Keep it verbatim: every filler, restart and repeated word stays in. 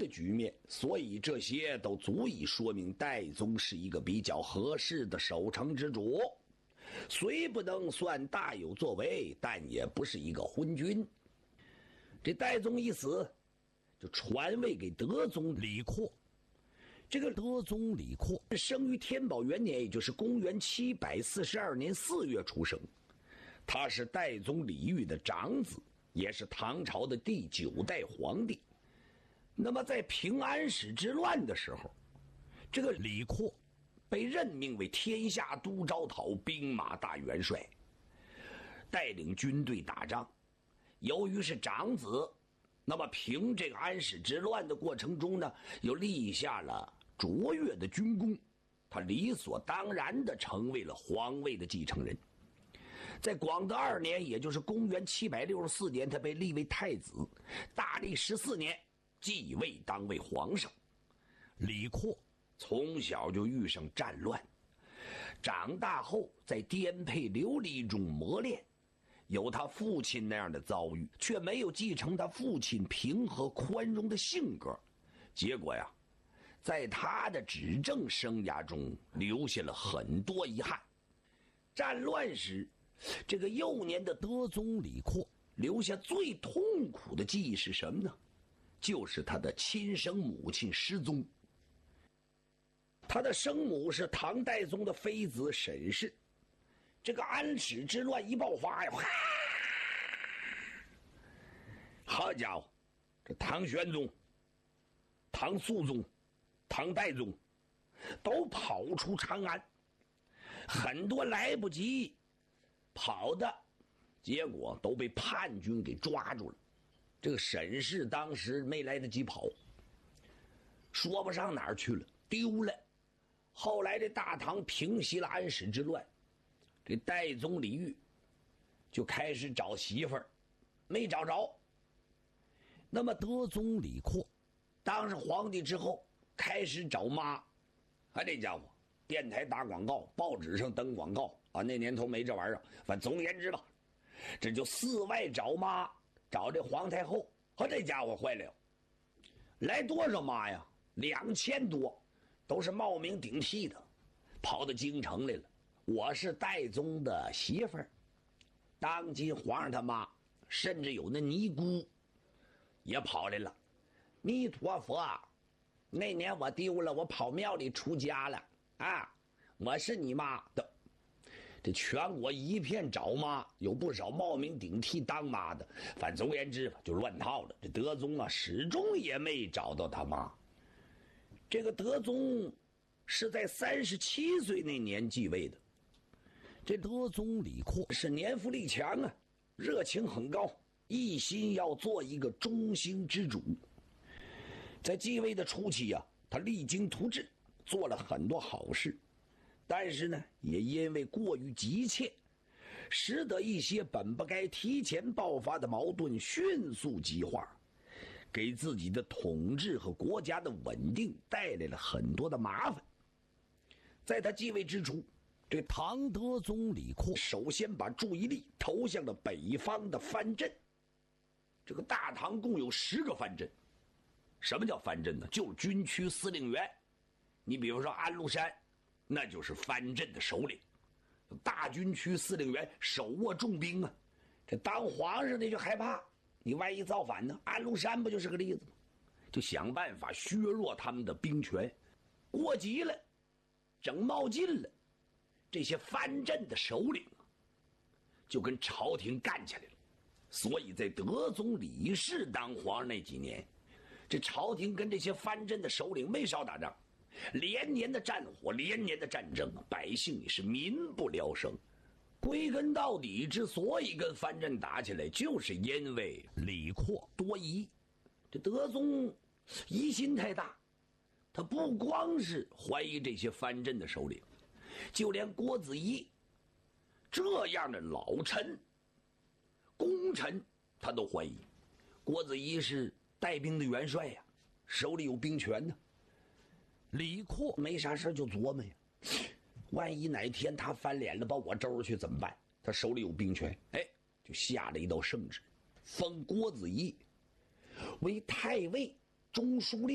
的局面，所以这些都足以说明戴宗是一个比较合适的守城之主，虽不能算大有作为，但也不是一个昏君。这戴宗一死，就传位给德宗李阔。这个德宗李阔生于天宝元年，也就是公元七百四十二年四月出生。他是戴宗李煜的长子，也是唐朝的第九代皇帝。那么在平安史之乱的时候，这个李阔被任命为天下都招讨兵马大元帅，带领军队打仗。由于是长子，那么凭这个安史之乱的过程中呢，又立下了卓越的军功，他理所当然地成为了皇位的继承人。在广德二年，也就是公元七百六十四年，他被立为太子，大历十四年继位当为皇上。李阔从小就遇上战乱，长大后在颠沛流离中磨练，有他父亲那样的遭遇，却没有继承他父亲平和宽容的性格。结果呀，在他的执政生涯中留下了很多遗憾。战乱时，这个幼年的德宗李阔留下最痛苦的记忆是什么呢？就是他的亲生母亲失踪。他的生母是唐代宗的妃子沈氏。这个安史之乱一爆发呀，好家伙，这唐玄宗、唐肃宗、唐代宗都跑出长安，很多来不及跑的，结果都被叛军给抓住了。这个沈氏当时没来得及跑，说不上哪儿去了，丢了。后来这大唐平息了安史之乱，这戴宗李煜就开始找媳妇儿，没找着。那么德宗李阔当上皇帝之后，开始找妈。啊，这家伙电台打广告，报纸上登广告啊，那年头没这玩意儿，反正总而言之吧，这就四外找妈，找这皇太后。和这家伙坏了，来多少妈呀？两千多，都是冒名顶替的，跑到京城来了。我是戴宗的媳妇儿，当今皇上他妈，甚至有那尼姑也跑来了。弥陀佛，那年我丢了，我跑庙里出家了啊！我是你妈的。这全国一片找妈，有不少冒名顶替当妈的，反正总而言之吧，就乱套了。这德宗啊，始终也没找到他妈。这个德宗是在三十七岁那年继位的。这德宗李阔是年富力强啊，热情很高，一心要做一个中兴之主。在继位的初期啊，他励精图治，做了很多好事，但是呢，也因为过于急切，使得一些本不该提前爆发的矛盾迅速激化，给自己的统治和国家的稳定带来了很多的麻烦。在他继位之初，这唐德宗李阔首先把注意力投向了北方的藩镇。这个大唐共有十个藩镇。什么叫藩镇呢？就是军区司令员。你比如说安禄山，那就是藩镇的首领，大军区司令员手握重兵啊。这当皇上的就害怕，你万一造反呢？安禄山不就是个例子吗？就想办法削弱他们的兵权。过急了，整冒进了，这些藩镇的首领啊，就跟朝廷干起来了。所以在德宗李氏当皇上那几年，这朝廷跟这些藩镇的首领没少打仗，连年的战火，连年的战争啊，百姓也是民不聊生。归根到底，之所以跟藩镇打起来，就是因为李阔多疑。这德宗疑心太大，他不光是怀疑这些藩镇的首领，就连郭子仪这样的老臣、功臣，他都怀疑。郭子仪是带兵的元帅呀，手里有兵权呢。李阔没啥事就琢磨呀，万一哪天他翻脸了，把我周去怎么办？他手里有兵权，哎，就下了一道圣旨，封郭子仪为太尉、中书令。